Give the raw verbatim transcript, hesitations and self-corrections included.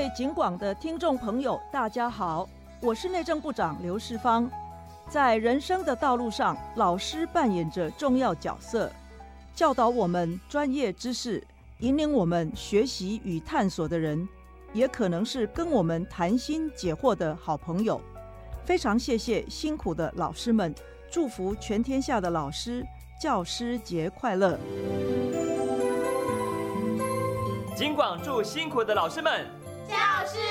位警广的听众朋友，大家好，我是内政部长刘世芳。在人生的道路上，老师扮演着重要角色，教导我们专业知识，引领我们学习与探索的人，也可能是跟我们谈心解惑的好朋友。非常谢谢辛苦的老师们，祝福全天下的老师教师节快乐。 警广祝辛苦的老师们教师